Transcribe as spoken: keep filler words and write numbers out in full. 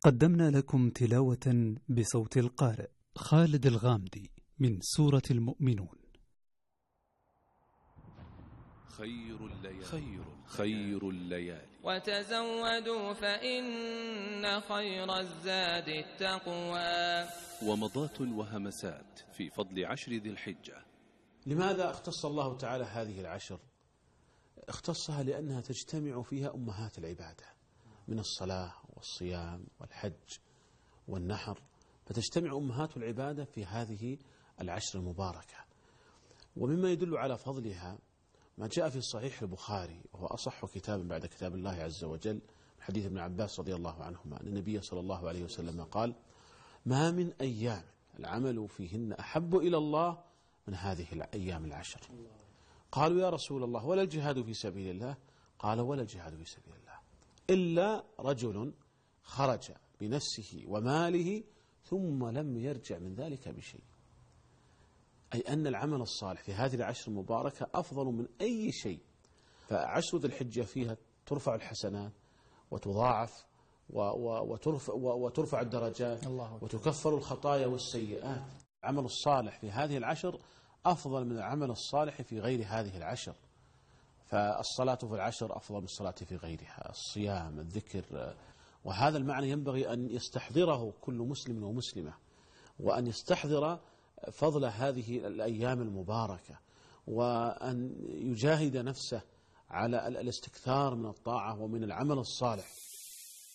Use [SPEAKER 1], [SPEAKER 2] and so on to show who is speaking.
[SPEAKER 1] قدمنا لكم تلاوة بصوت القارئ خالد الغامدي من سورة المؤمنون.
[SPEAKER 2] خير الليالي خير, خير الليالي
[SPEAKER 3] وتزودوا فإن خير الزاد التقوى.
[SPEAKER 2] ومضات وهمسات في فضل عشر ذي الحجة.
[SPEAKER 4] لماذا اختص الله تعالى هذه العشر؟ اختصها لأنها تجتمع فيها أمهات العبادة من الصلاة والصيام والحج والنحر، فتجتمع أمهات العبادة في هذه العشر المباركة. ومما يدل على فضلها ما جاء في صحيح البخاري، وهو أصح كتاب بعد كتاب الله عز وجل، من حديث ابن عباس رضي الله عنهما أن النبي صلى الله عليه وسلم قال: ما من أيام العمل فيهن أحب إلى الله من هذه الأيام العشر. قالوا: يا رسول الله ولا الجهاد في سبيل الله؟ قال: ولا الجهاد في سبيل الله إلا رجل خرج بنفسه وماله ثم لم يرجع من ذلك بشيء. أي أن العمل الصالح في هذه العشر المباركة أفضل من أي شيء. فعشر ذي الحجة فيها ترفع الحسنات وتضاعف وترفع, وترفع الدرجات وتكفر الخطايا والسيئات. العمل الصالح في هذه العشر أفضل من العمل الصالح في غير هذه العشر. فالصلاة في العشر أفضل من الصلاة في غيرها، الصيام، الذكر. وهذا المعنى ينبغي أن يستحضره كل مسلم ومسلمة، وأن يستحضر فضل هذه الأيام المباركة، وأن يجاهد نفسه على الاستكثار من الطاعة ومن العمل الصالح.